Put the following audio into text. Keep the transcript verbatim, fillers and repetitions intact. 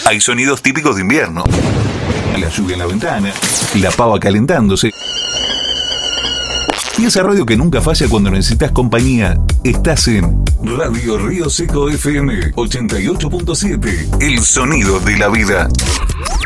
hay sonidos típicos de invierno. La lluvia en la ventana, la pava calentándose. Y esa radio que nunca falla cuando necesitas compañía. Estás en Radio Río Seco F M ochenta y ocho punto siete. El sonido de la vida.